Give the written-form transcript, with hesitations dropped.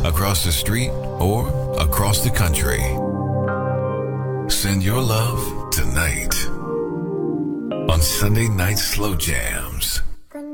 across the street, or across the country. Send your love tonight on Sunday Night Slow Jams.